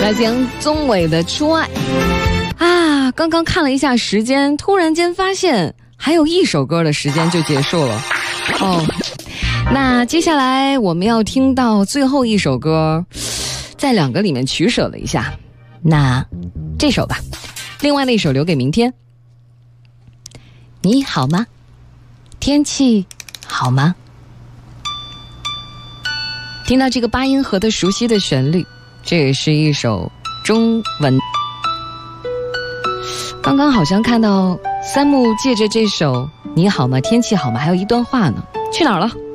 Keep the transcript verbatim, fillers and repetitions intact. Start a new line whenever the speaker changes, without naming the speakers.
来自杨宗纬的《初爱》啊。刚刚看了一下时间，突然间发现还有一首歌的时间就结束了哦。那接下来我们要听到最后一首歌，在两个里面取舍了一下，那这首吧，另外那首留给明天。你好吗？天气好吗？听到这个八音盒的熟悉的旋律，这也是一首中文。刚刚好像看到三木借着这首你好吗天气好吗还有一段话呢，去哪儿了？